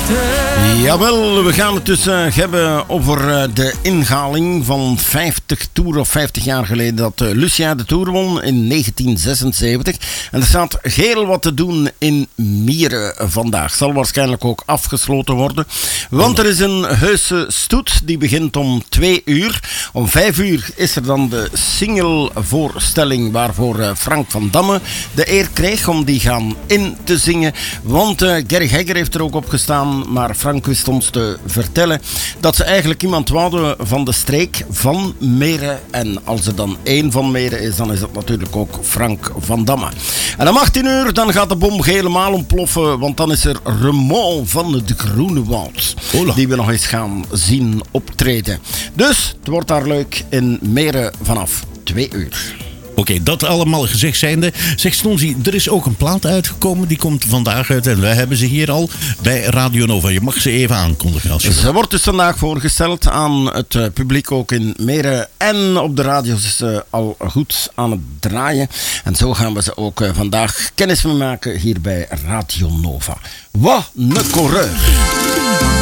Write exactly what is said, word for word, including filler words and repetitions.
Jawel, we gaan het dus uh, hebben over uh, de inhaling van vijftig Tour, of vijftig jaar geleden dat uh, Lucia de Tour won in negentien zesenzeventig. En er staat heel wat te doen in Mieren vandaag. Zal waarschijnlijk ook afgesloten worden. Want er is een heuse stoet die begint om twee uur. Om vijf uur is er dan de single-voorstelling waarvoor uh, Frank van Damme de eer kreeg om die gaan in te zingen. Want uh, Gerry Hegger heeft er ook op gestaan, maar Frank wist ons te vertellen dat ze eigenlijk iemand wouden van de streek van Mieren. En als er dan één van Mieren is, dan is dat natuurlijk ook Frank van Damme. En om achttien uur dan gaat de bom helemaal ontploffen, want dan is er Raymond van het Groene Woud, Hola. die we nog eens gaan zien optreden. Dus het wordt daar leuk in Mieren vanaf twee uur. Oké, okay, dat allemaal gezegd zijnde. Zeg Stonzi, er is ook een plaat uitgekomen. Die komt vandaag uit en wij hebben ze hier al bij Radio Nova. Je mag ze even aankondigen. Als je ze wordt dus vandaag voorgesteld aan het uh, publiek ook in Mieren. En op de radio is ze al goed aan het draaien. En zo gaan we ze ook uh, vandaag kennis mee maken hier bij Radio Nova. Wat een coureur!